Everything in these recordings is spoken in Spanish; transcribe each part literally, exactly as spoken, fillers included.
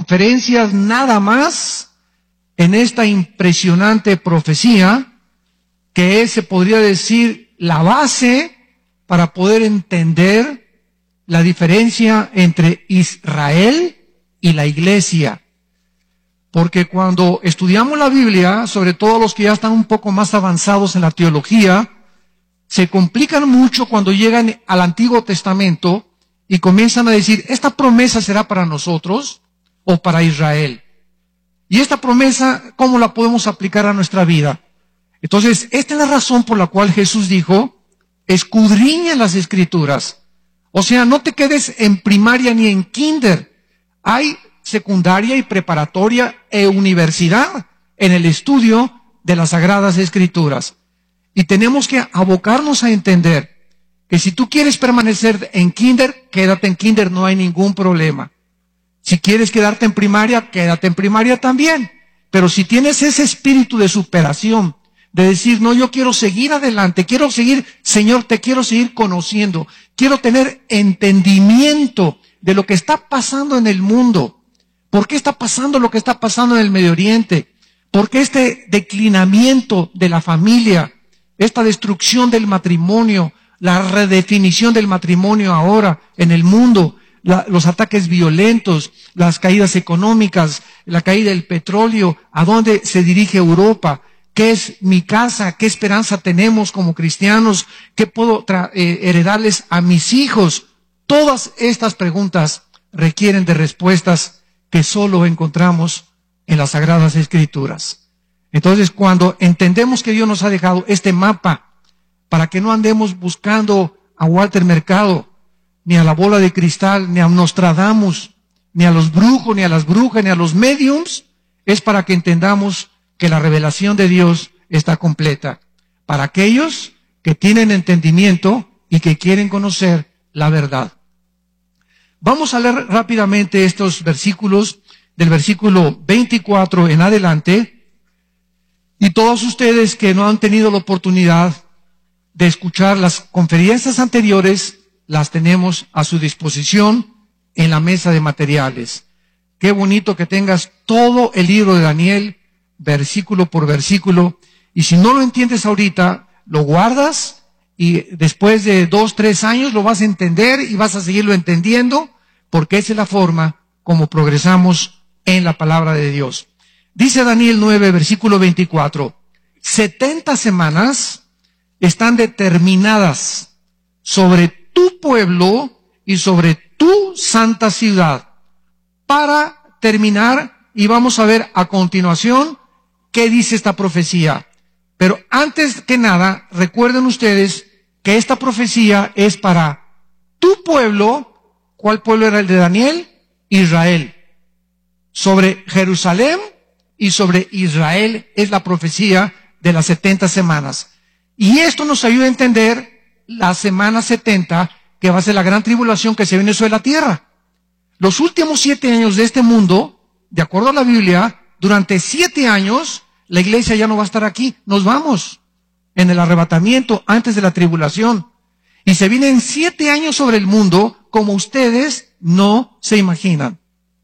conferencias nada más en esta impresionante profecía, que es, se podría decir, la base para poder entender la diferencia entre Israel y la iglesia. Porque cuando estudiamos la Biblia, sobre todo los que ya están un poco más avanzados en la teología, se complican mucho cuando llegan al Antiguo Testamento y comienzan a decir, esta promesa será para nosotros o para Israel. Y esta promesa, ¿cómo la podemos aplicar a nuestra vida? Entonces, esta es la razón por la cual Jesús dijo, escudriña las Escrituras. O sea, no te quedes en primaria ni en kinder. Hay secundaria y preparatoria e universidad en el estudio de las Sagradas Escrituras. Y tenemos que abocarnos a entender que si tú quieres permanecer en kinder, quédate en kinder, no hay ningún problema. Si quieres quedarte en primaria, quédate en primaria también. Pero si tienes ese espíritu de superación, de decir, no, yo quiero seguir adelante, quiero seguir, Señor, te quiero seguir conociendo, quiero tener entendimiento de lo que está pasando en el mundo. ¿Por qué está pasando lo que está pasando en el Medio Oriente? ¿Por qué este declinamiento de la familia, esta destrucción del matrimonio, la redefinición del matrimonio ahora en el mundo, la, los ataques violentos, las caídas económicas, la caída del petróleo, a dónde se dirige Europa? ¿Qué es mi casa? ¿Qué esperanza tenemos como cristianos? ¿Qué puedo eh, heredarles a mis hijos? Todas estas preguntas requieren de respuestas que solo encontramos en las Sagradas Escrituras. Entonces, cuando entendemos que Dios nos ha dejado este mapa para que no andemos buscando a Walter Mercado, ni a la bola de cristal, ni a Nostradamus, ni a los brujos, ni a las brujas, ni a los mediums, es para que entendamos que la revelación de Dios está completa para aquellos que tienen entendimiento y que quieren conocer la verdad. Vamos a leer rápidamente estos versículos, del versículo veinticuatro en adelante, y todos ustedes que no han tenido la oportunidad de escuchar las conferencias anteriores, las tenemos a su disposición en la mesa de materiales. Qué bonito que tengas todo el libro de Daniel, versículo por versículo, y si no lo entiendes ahorita, lo guardas y después de dos, tres años lo vas a entender y vas a seguirlo entendiendo, porque esa es la forma como progresamos en la palabra de Dios. Dice Daniel nueve, versículo veinticuatro, setenta semanas están determinadas sobre tu pueblo y sobre tu santa ciudad para terminar, y vamos a ver a continuación qué dice esta profecía. Pero antes que nada, recuerden ustedes que esta profecía es para tu pueblo. ¿Cuál pueblo era el de Daniel? Israel. Sobre Jerusalén y sobre Israel es la profecía de las setenta semanas. Y esto nos ayuda a entender la semana setenta, que va a ser la gran tribulación que se viene sobre la tierra. Los últimos siete años de este mundo, de acuerdo a la Biblia, durante siete años, la iglesia ya no va a estar aquí. Nos vamos en el arrebatamiento antes de la tribulación. Y se vienen siete años sobre el mundo como ustedes no se imaginan.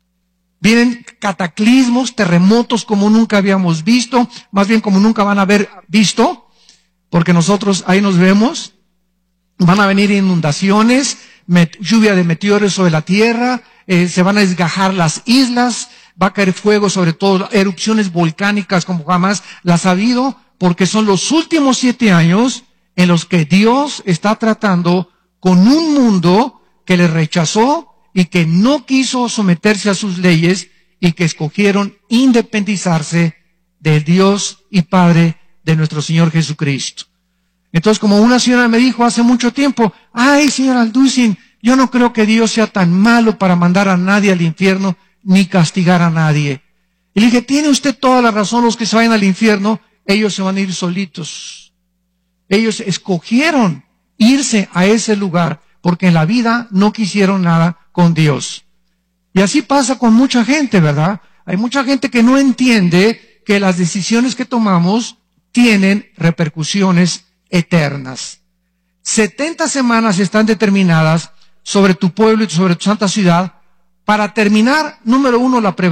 Vienen cataclismos, terremotos como nunca habíamos visto, más bien como nunca van a haber visto, porque nosotros ahí nos vemos. Van a venir inundaciones, met, lluvia de meteoros sobre la tierra, eh, se van a desgajar las islas, va a caer fuego, sobre todo erupciones volcánicas como jamás las ha habido, porque son los últimos siete años en los que Dios está tratando con un mundo que le rechazó y que no quiso someterse a sus leyes y que escogieron independizarse del Dios y Padre de nuestro Señor Jesucristo. Entonces, como una señora me dijo hace mucho tiempo, ay, señor Alducin, yo no creo que Dios sea tan malo para mandar a nadie al infierno ni castigar a nadie. Y le dije, tiene usted toda la razón, los que se vayan al infierno, ellos se van a ir solitos. Ellos escogieron irse a ese lugar porque en la vida no quisieron nada con Dios. Y así pasa con mucha gente, ¿verdad? Hay mucha gente que no entiende que las decisiones que tomamos tienen repercusiones eternas. setenta semanas están determinadas sobre tu pueblo y sobre tu santa ciudad para terminar, número uno, la